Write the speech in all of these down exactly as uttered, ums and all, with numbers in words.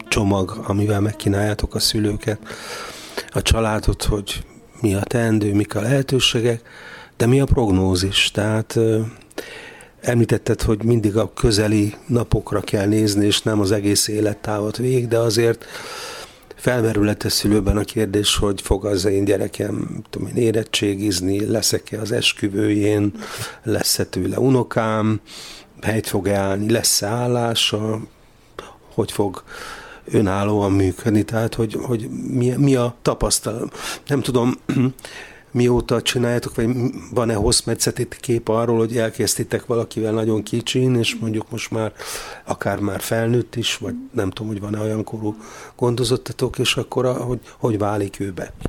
csomag, amivel megkínáljátok a szülőket, a családot, hogy mi a teendő, mik a lehetőségek, de mi a prognózis? Tehát említetted, hogy mindig a közeli napokra kell nézni, és nem az egész élettávot végig, de azért felmerül-e szülőben a kérdés, hogy fog az én gyerekem, tudom én, érettségizni, leszek-e az esküvőjén, lesz-e tőle unokám, helyt fog-e állni, lesz-e állása, hogy fog önállóan működni, tehát hogy, hogy mi, mi a tapasztalat. Nem tudom, mióta csináljátok, vagy van-e hosszmetszeti kép arról, hogy elkezdtétek valakivel nagyon kicsin, és mondjuk most már akár már felnőtt is, vagy nem tudom, hogy van-e olyan korú gondozottatok, és akkor a, hogy, hogy válik ő be?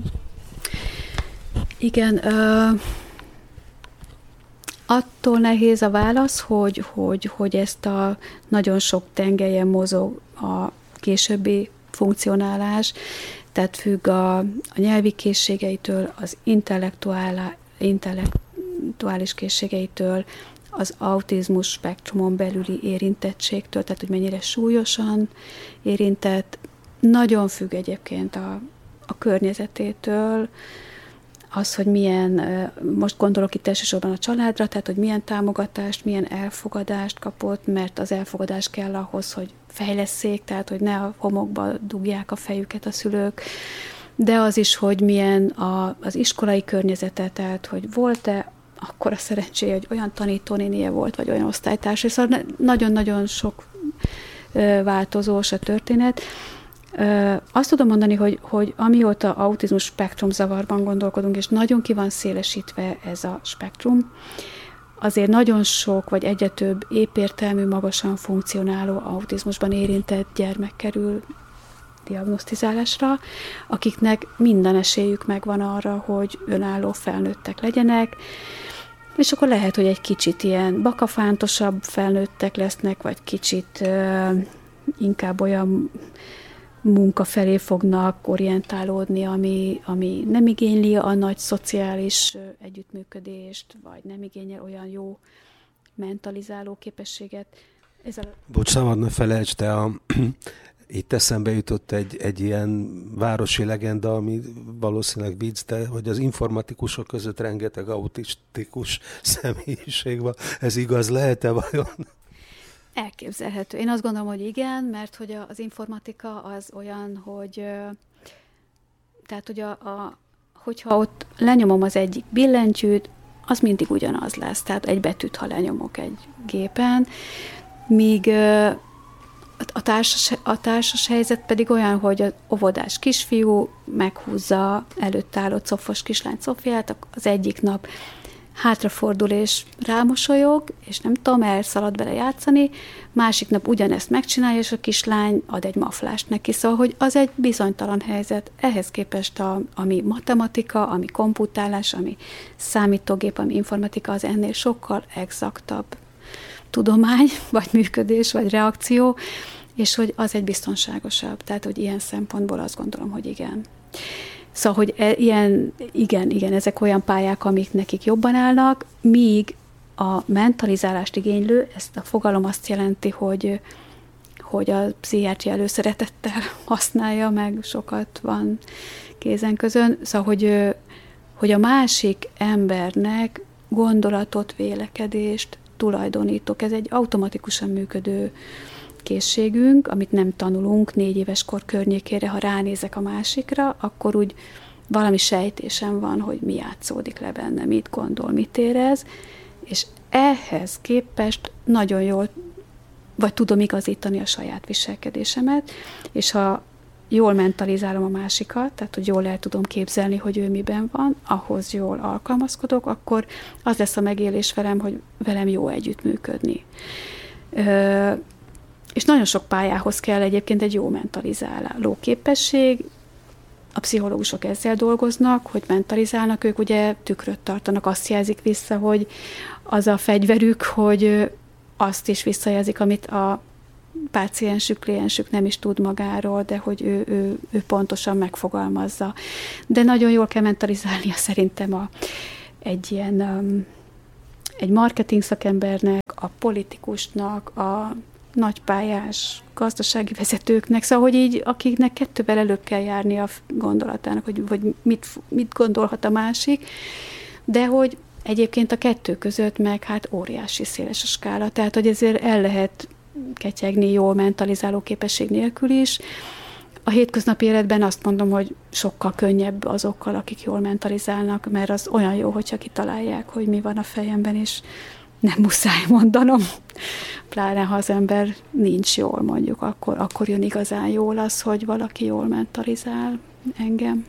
Igen, uh, attól nehéz a válasz, hogy, hogy, hogy ezt a nagyon sok tengelyen mozog a későbbi funkcionálás, tehát függ a, a nyelvi készségeitől, az intellektuális készségeitől, az autizmus spektrumon belüli érintettségtől, tehát hogy mennyire súlyosan érintett. Nagyon függ egyébként a, a környezetétől, az, hogy milyen, most gondolok itt elsősorban a családra, tehát hogy milyen támogatást, milyen elfogadást kapott, mert az elfogadás kell ahhoz, hogy fejlesszék, tehát hogy ne a homokba dugják a fejüket a szülők, de az is, hogy milyen a, az iskolai környezete, tehát hogy volt-e akkor a szerencséje, hogy olyan tanítónénie volt, vagy olyan osztálytársa, szóval nagyon-nagyon sok változós a történet. Azt tudom mondani, hogy, hogy amióta autizmus spektrum zavarban gondolkodunk, és nagyon ki van szélesítve ez a spektrum, azért nagyon sok, vagy egyre több épértelmű, magasan funkcionáló autizmusban érintett gyermek kerül diagnosztizálásra, akiknek minden esélyük megvan arra, hogy önálló felnőttek legyenek, és akkor lehet, hogy egy kicsit ilyen bakafántosabb felnőttek lesznek, vagy kicsit uh, inkább olyan munka felé fognak orientálódni, ami, ami nem igényli a nagy szociális együttműködést, vagy nem igényel olyan jó mentalizáló képességet. Ez a... Bocs, szabad ne felejtsd, de a, itt eszembe jutott egy, egy ilyen városi legenda, ami valószínűleg vicc, de hogy az informatikusok között rengeteg autistikus személyiség van. Ez igaz lehet-e vajon? Elképzelhető. Én azt gondolom, hogy igen, mert hogy az informatika az olyan, hogy tehát, hogy a, a, hogyha ott lenyomom az egyik billentyűt, az mindig ugyanaz lesz. Tehát egy betűt, ha lenyomok egy gépen, míg a társas, a társas helyzet pedig olyan, hogy az óvodás kisfiú meghúzza előtt álló cofos kislány cofját, az egyik nap hátrafordul és rámosolyog, és nem tudom, elszalad vele játszani, másik nap ugyanezt megcsinálja, és a kislány ad egy maflást neki. Szóval, hogy az egy bizonytalan helyzet. Ehhez képest a, ami matematika, ami komputálás, ami számítógép, ami informatika, az ennél sokkal exaktabb tudomány, vagy működés, vagy reakció, és hogy az egy biztonságosabb. Tehát, hogy ilyen szempontból azt gondolom, hogy igen. Szóval, hogy e, ilyen, igen, igen, ezek olyan pályák, amik nekik jobban állnak, míg a mentalizálást igénylő, ezt a fogalom azt jelenti, hogy, hogy a pszichiátria előszeretettel használja, meg sokat van kézen közön. Szóval, hogy, hogy a másik embernek gondolatot, vélekedést tulajdonítok. Ez egy automatikusan működő készségünk, amit nem tanulunk négy éves kor környékére, ha ránézek a másikra, akkor úgy valami sejtésem van, hogy mi játszódik le benne, mit gondol, mit érez, és ehhez képest nagyon jól, vagy tudom igazítani a saját viselkedésemet, és ha jól mentalizálom a másikat, tehát hogy jól el tudom képzelni, hogy ő miben van, ahhoz jól alkalmazkodok, akkor az lesz a megélés velem, hogy velem jó együttműködni. Ö, És nagyon sok pályához kell egyébként egy jó mentalizáló képesség. A pszichológusok ezzel dolgoznak, hogy mentalizálnak, ők ugye tükröt tartanak, azt jelzik vissza, hogy az a fegyverük, hogy azt is visszajelzik, amit a páciensük, kliensük nem is tud magáról, de hogy ő, ő, ő pontosan megfogalmazza. De nagyon jól kell mentalizálnia szerintem a, egy ilyen um, egy marketing szakembernek, a politikusnak, a nagypályás gazdasági vezetőknek, szóval, hogy így, akiknek kettővel előbb kell járni a gondolatának, hogy, hogy mit, mit gondolhat a másik, de hogy egyébként a kettő között meg hát óriási széles a skála, tehát hogy ezért el lehet ketyegni jól mentalizáló képesség nélkül is. A hétköznapi életben azt mondom, hogy sokkal könnyebb azokkal, akik jól mentalizálnak, mert az olyan jó, hogyha kitalálják, hogy mi van a fejemben, és nem muszáj mondanom. Pláne, ha az ember nincs jól, mondjuk, akkor, akkor jön igazán jól az, hogy valaki jól mentalizál engem.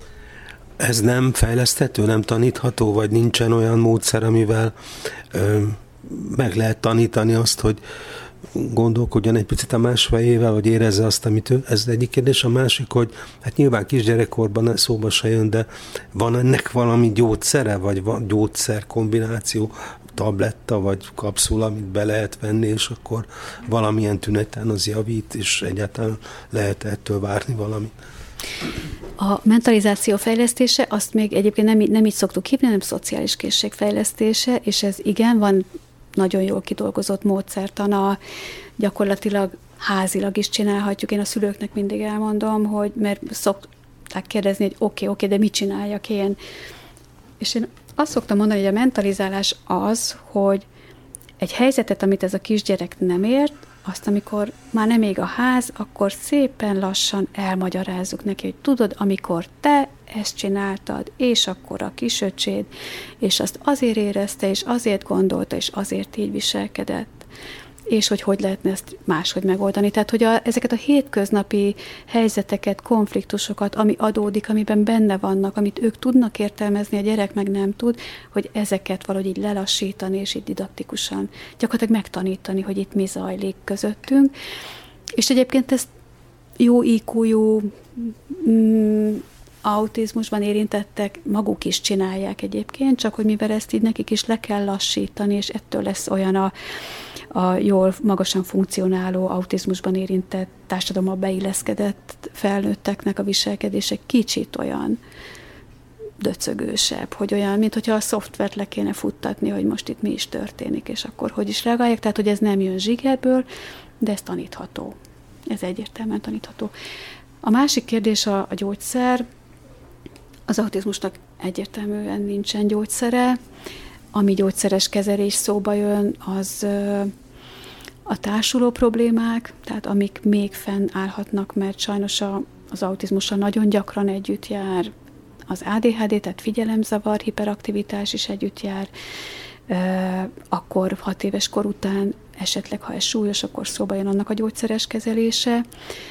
Ez nem fejleszthető, nem tanítható, vagy nincsen olyan módszer, amivel ö, meg lehet tanítani azt, hogy gondolkodjon egy picit a más fejével, vagy érezze azt, amit ő. Ez egyik kérdés. A másik, hogy hát nyilván kisgyerekkorban szóba se jön, de van ennek valami gyógyszere, vagy van gyógyszer kombináció, tabletta, vagy kapszula, amit be lehet venni, és akkor valamilyen tüneten az javít, és egyáltalán lehet ettől várni valamit. A mentalizáció fejlesztése, azt még egyébként nem, nem így szoktuk hívni, hanem szociális készség fejlesztése, és ez igen, van nagyon jól kidolgozott módszertana, gyakorlatilag házilag is csinálhatjuk. Én a szülőknek mindig elmondom, hogy mert szokták kérdezni, hogy oké, okay, oké, okay, de mit csináljak én? És én azt szoktam mondani, hogy a mentalizálás az, hogy egy helyzetet, amit ez a kisgyerek nem ért, azt, amikor már nem ég a ház, akkor szépen lassan elmagyarázzuk neki, hogy tudod, amikor te ezt csináltad, és akkor a kisöcséd, és azt azért érezte, és azért gondolta, és azért így viselkedett, és hogy hogy lehetne ezt máshogy megoldani. Tehát, hogy a, ezeket a hétköznapi helyzeteket, konfliktusokat, ami adódik, amiben benne vannak, amit ők tudnak értelmezni, a gyerek meg nem tud, hogy ezeket valahogy így lelassítani, és így didaktikusan gyakorlatilag megtanítani, hogy itt mi zajlik közöttünk. És egyébként ezt jó í kú-jú mm, autizmusban érintettek maguk is csinálják egyébként, csak hogy mivel ezt így nekik is le kell lassítani, és ettől lesz olyan a, a jól, magasan funkcionáló autizmusban érintett, társadalomba beilleszkedett felnőtteknek a viselkedése kicsit olyan döcögősebb, hogy olyan, mint hogyha a szoftvert le kéne futtatni, hogy most itt mi is történik, és akkor hogy is reagálják, tehát hogy ez nem jön zsigerből, de ez tanítható. Ez egyértelműen tanítható. A másik kérdés a, a gyógyszer. Az autizmusnak egyértelműen nincsen gyógyszere. Ami gyógyszeres kezelés szóba jön, az a társuló problémák, tehát amik még fennállhatnak, mert sajnos a, az autizmussal nagyon gyakran együtt jár az á dé há dé, tehát figyelemzavar, hiperaktivitás is együtt jár, akkor hat éves kor után esetleg, ha ez súlyos, akkor szóba jön annak a gyógyszeres kezelése.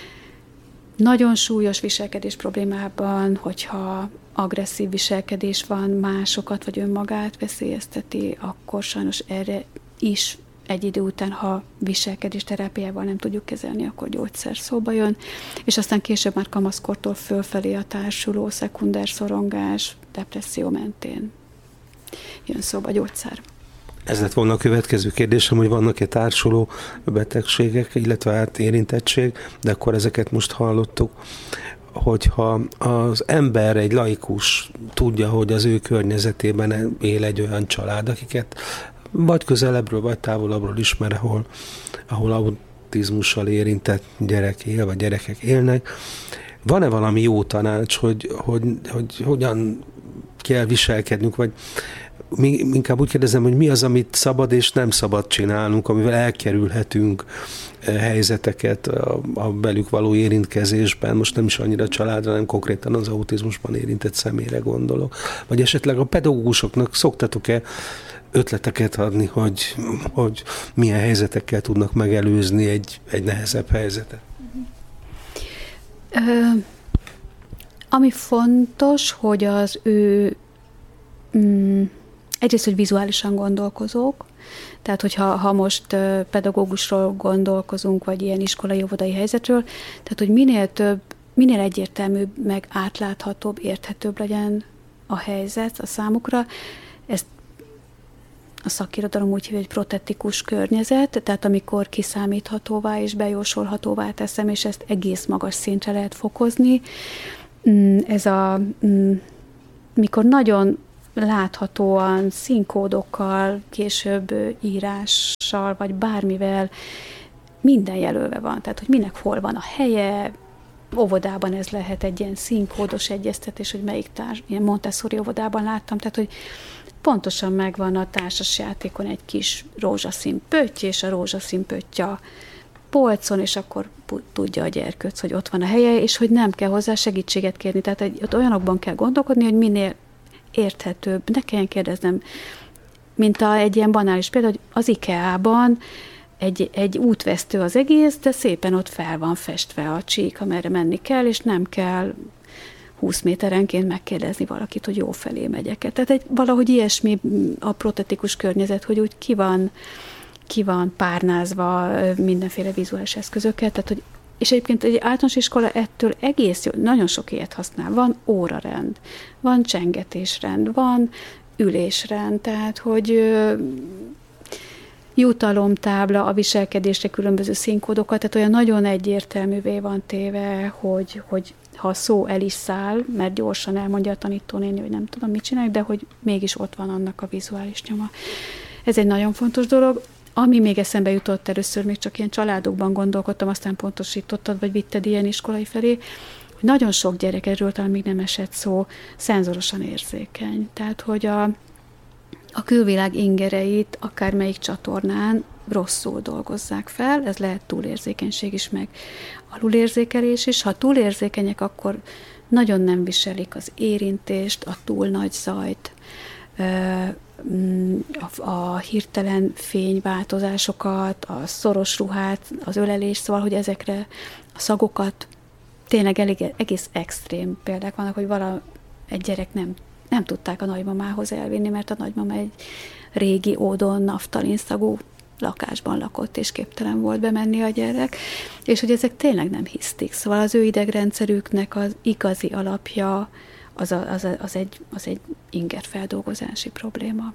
Nagyon súlyos viselkedés problémában, hogyha agresszív viselkedés van, másokat vagy önmagát veszélyezteti, akkor sajnos erre is egy idő után, ha viselkedés terápiával nem tudjuk kezelni, akkor gyógyszer szóba jön, és aztán később már kamaszkortól fölfelé a társuló, szekunder szorongás, depresszió mentén jön szóba gyógyszer. Ez lett volna a következő kérdésem, hogy vannak-e társuló betegségek, illetve hát érintettség, de akkor ezeket most hallottuk, hogyha az ember, egy laikus tudja, hogy az ő környezetében él egy olyan család, akiket vagy közelebbről, vagy távolabbról ismer, ahol, ahol autizmussal érintett gyerek él, vagy gyerekek élnek. Van-e valami jó tanács, hogy, hogy, hogy hogyan kell viselkednünk, vagy inkább úgy kérdezem, hogy mi az, amit szabad és nem szabad csinálnunk, amivel elkerülhetünk helyzeteket a, a velük való érintkezésben, most nem is annyira a családra, hanem konkrétan az autizmusban érintett személyre gondolok. Vagy esetleg a pedagógusoknak szoktatok-e ötleteket adni, hogy, hogy milyen helyzetekkel tudnak megelőzni egy, egy nehezebb helyzetet? Ö, ami fontos, hogy az ő mm, egyrészt, hogy vizuálisan gondolkozók, tehát hogyha ha most pedagógusról gondolkozunk, vagy ilyen iskolai, óvodai helyzetről, tehát hogy minél több, minél egyértelműbb, meg átláthatóbb, érthetőbb legyen a helyzet a számukra. Ezt a szakirodalom úgy hívja, hogy protetikus környezet, tehát amikor kiszámíthatóvá és bejósolhatóvá teszem, és ezt egész magas szintre lehet fokozni. Ez a, mikor nagyon láthatóan, színkódokkal, később írással, vagy bármivel minden jelölve van, tehát hogy minek hol van a helye, óvodában ez lehet egy ilyen színkódos egyeztetés, hogy melyik társ, ilyen Montessori óvodában láttam, tehát hogy pontosan megvan a társasjátékon egy kis rózsaszín pötty, és a rózsaszín pötty a polcon, és akkor tudja a gyerkőc, hogy ott van a helye, és hogy nem kell hozzá segítséget kérni. Tehát egy, ott olyanokban kell gondolkodni, hogy minél érthetőbb, ne kelljen kérdeznem, mint a, egy ilyen banális példa, hogy az IKEA-ban egy, egy útvesztő az egész, de szépen ott fel van festve a csík, amerre menni kell, és nem kell húsz méterenként megkérdezni valakit, hogy jó felé megyek. Tehát egy, valahogy ilyesmi a protetikus környezet, hogy úgy ki van, ki van párnázva mindenféle vizuális eszközökkel, tehát hogy és egyébként egy általános iskola ettől egész jó, nagyon sok ilyet használ. Van órarend, van csengetésrend, van ülésrend, tehát hogy ö, jutalomtábla, a viselkedésre különböző színkódokat, tehát olyan nagyon egyértelművé van téve, hogy, hogy ha a szó el is száll, mert gyorsan elmondja a tanítónéni, hogy nem tudom, mit csinálják, de hogy mégis ott van annak a vizuális nyoma. Ez egy nagyon fontos dolog. Ami még eszembe jutott először, még csak ilyen családokban gondolkodtam, aztán pontosítottad, vagy vitted ilyen iskolai felé, hogy nagyon sok gyerek, erről talán még nem esett szó, szenzorosan érzékeny. Tehát, hogy a, a külvilág ingereit akármelyik csatornán rosszul dolgozzák fel, ez lehet túlérzékenység is, meg alulérzékelés is. Ha túlérzékenyek, akkor nagyon nem viselik az érintést, a túl nagy zajt, A, a hirtelen fényváltozásokat, a szoros ruhát, az ölelés, szóval, hogy ezekre a szagokat tényleg elég, egész extrém példák vannak, hogy vala egy gyerek nem, nem tudták a nagymamához elvinni, mert a nagymama egy régi ódon naftalin szagú lakásban lakott, és képtelen volt bemenni a gyerek, és hogy ezek tényleg nem hisztik. Szóval az ő idegrendszerüknek az igazi alapja Az, a, az, a, az, egy, az egy ingerfeldolgozási probléma.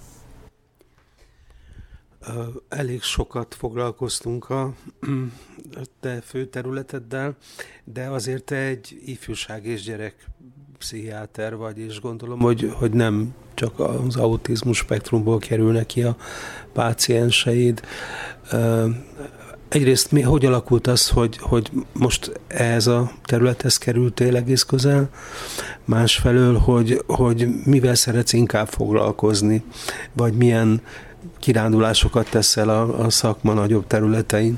Elég sokat foglalkoztunk a te főterületeddel, de azért te egy ifjúság és gyerek pszichiáter vagy, és gondolom, hogy, hogy nem csak az autizmus spektrumból kerülnek ki a pácienseid. Egyrészt mi, hogy alakult az, hogy, hogy most ehhez a területhez kerültél egész közel? Másfelől, hogy, hogy mivel szeretsz inkább foglalkozni, vagy milyen kirándulásokat teszel a, a szakma nagyobb területein?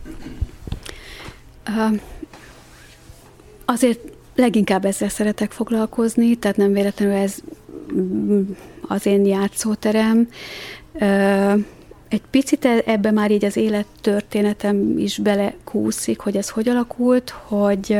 Uh, azért leginkább ezzel szeretek foglalkozni, tehát nem véletlenül ez az én játszóterem. Uh, Egy picit ebbe már így az élettörténetem is belekúszik, hogy ez hogy alakult, hogy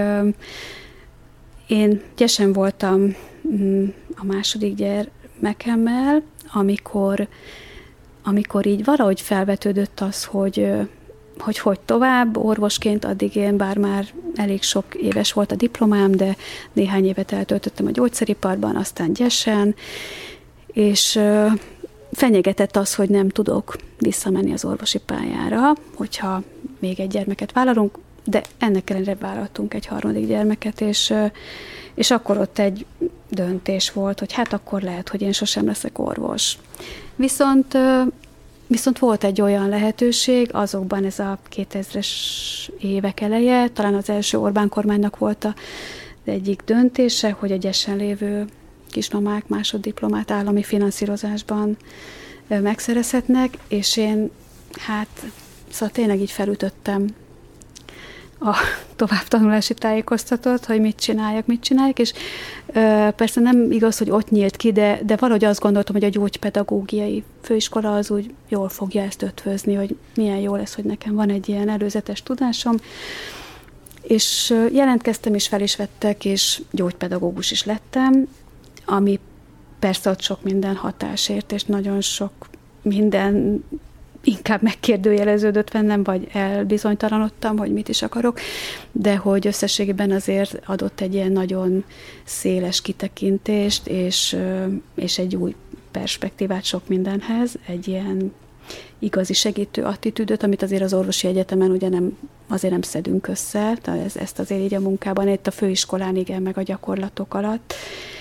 én gyesen voltam a második gyermekemmel, amikor, amikor így valahogy felvetődött az, hogy, hogy hogy tovább. Orvosként addig én, bár már elég sok éves volt a diplomám, de néhány évet eltöltöttem a gyógyszeriparban, aztán gyesen, és fenyegetett az, hogy nem tudok visszamenni az orvosi pályára, hogyha még egy gyermeket vállalunk, de ennek ellenére vállaltunk egy harmadik gyermeket, és, és akkor ott egy döntés volt, hogy hát akkor lehet, hogy én sosem leszek orvos. Viszont, viszont volt egy olyan lehetőség, azokban ez a kétezres évek eleje, talán az első Orbán kormánynak volt az egyik döntése, hogy a gyesen lévő kismamák másoddiplomát állami finanszírozásban megszerezhetnek, és én hát szóval tényleg így felütöttem a továbbtanulási tájékoztatót, hogy mit csináljak, mit csináljak, és ö, persze nem igaz, hogy ott nyílt ki, de, de valahogy azt gondoltam, hogy a gyógypedagógiai főiskola az úgy jól fogja ezt ötvözni, hogy milyen jó lesz, hogy nekem van egy ilyen előzetes tudásom, és jelentkeztem, és fel is vettek, és gyógypedagógus is lettem, ami persze ott sok minden hatásért, és nagyon sok minden inkább megkérdőjeleződött bennem, vagy elbizonytalanodtam, hogy mit is akarok, de hogy összességében azért adott egy ilyen nagyon széles kitekintést, és, és egy új perspektívát sok mindenhez, egy ilyen igazi segítő attitűdöt, amit azért az orvosi egyetemen ugye nem, azért nem szedünk össze, ez, ezt azért így a munkában, itt a főiskolán igen, meg a gyakorlatok alatt.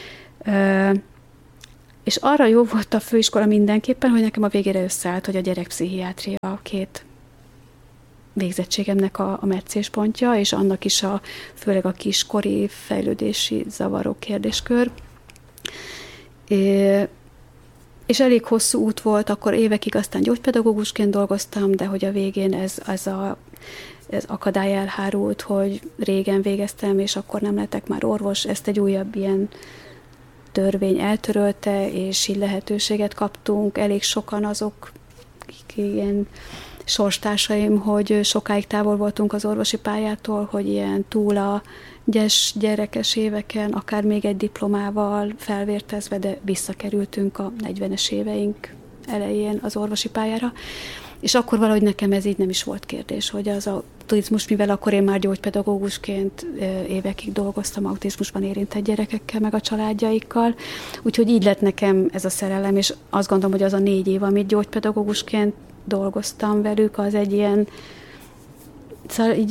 És arra jó volt a főiskola mindenképpen, hogy nekem a végére összeállt, hogy a gyerekpszichiátria két végzettségemnek a, a meccéspontja, és annak is a, főleg a kiskori fejlődési zavaró kérdéskör. É, és elég hosszú út volt, akkor évekig aztán gyógypedagógusként dolgoztam, de hogy a végén ez, ez a ez akadály elhárult, hogy régen végeztem, és akkor nem lettek már orvos. Ezt egy újabb ilyen törvény eltörölte, és így lehetőséget kaptunk. Elég sokan azok, ilyen sorstársaim, hogy sokáig távol voltunk az orvosi pályától, hogy ilyen túl a gyes gyerekes éveken, akár még egy diplomával felvértezve, de visszakerültünk a negyvenes éveink elején az orvosi pályára. És akkor valahogy nekem ez így nem is volt kérdés, hogy az autizmus, mivel akkor én már gyógypedagógusként évekig dolgoztam autizmusban érintett gyerekekkel, meg a családjaikkal, úgyhogy így lett nekem ez a szerelem, és azt gondolom, hogy az a négy év, amit gyógypedagógusként dolgoztam velük, az egy ilyen, szóval így,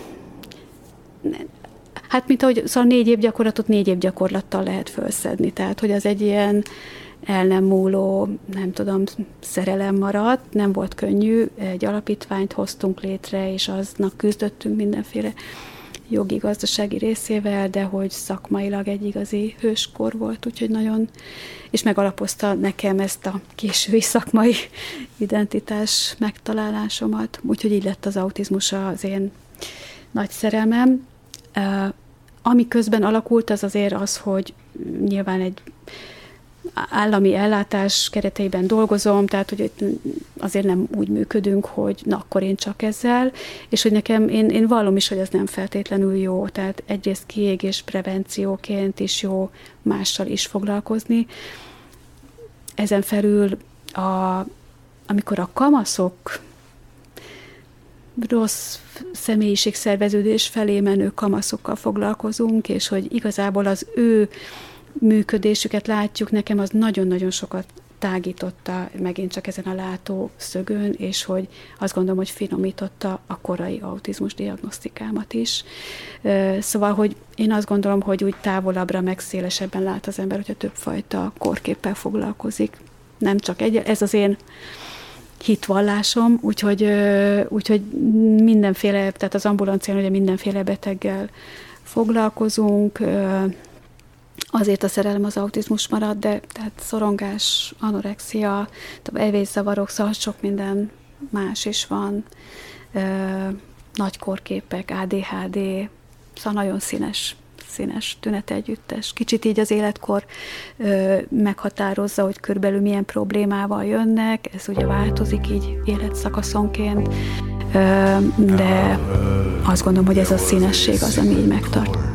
hát mint ahogy, szóval négy év gyakorlatot négy év gyakorlattal lehet felszedni, tehát hogy az egy ilyen el nem múló, nem tudom, szerelem maradt, nem volt könnyű, egy alapítványt hoztunk létre, és aznak küzdöttünk mindenféle jogi, gazdasági részével, de hogy szakmailag egy igazi hőskor volt, úgyhogy nagyon, és megalapozta nekem ezt a késői szakmai identitás megtalálásomat, úgyhogy így lett az autizmus az én nagy szerelmem. Ami közben alakult, az azért az, hogy nyilván egy állami ellátás kereteiben dolgozom, tehát hogy azért nem úgy működünk, hogy na, akkor én csak ezzel, és hogy nekem, én, én vallom is, hogy ez nem feltétlenül jó, tehát egyrészt kiégés prevencióként is jó mással is foglalkozni. Ezen felül, a, amikor a kamaszok rossz személyiségszerveződés felé menő kamaszokkal foglalkozunk, és hogy igazából az ő működésüket látjuk, nekem az nagyon-nagyon sokat tágította megint csak ezen a látószögön, és hogy azt gondolom, hogy finomította a korai autizmus diagnosztikámat is. Szóval, hogy én azt gondolom, hogy úgy távolabbra, meg szélesebben lát az ember, hogyha többfajta korképpel foglalkozik. Nem csak egy, ez az én hitvallásom, úgyhogy, úgyhogy mindenféle, tehát az ambulancián ugye mindenféle beteggel foglalkozunk, azért a szerelem az autizmus marad, de tehát szorongás, anorexia, evészavarok, szóval sok minden más is van, nagy korképek, á dé há dé, szóval nagyon színes, színes tünetegyüttes. Kicsit így az életkor ö, meghatározza, hogy körülbelül milyen problémával jönnek, ez ugye változik így életszakaszonként, ö, de azt gondolom, hogy ez a színesség az, ami így megtart.